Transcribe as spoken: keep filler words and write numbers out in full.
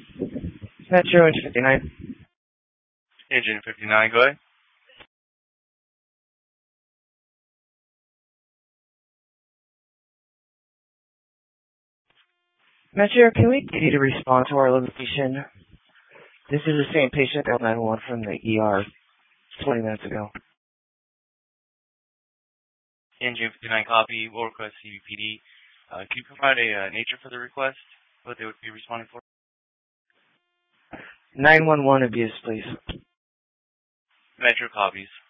Metro and fifty-nine. Engine fifty-nine, go ahead. Metro, can we get you to respond to our location? This is the same patient that nine one one from the E R twenty minutes ago. Engine fifty-nine copy, will request C B P D. Uh, can you provide a uh, nature for the request? What they would be responding for? nine one one abuse, please. Metro copies.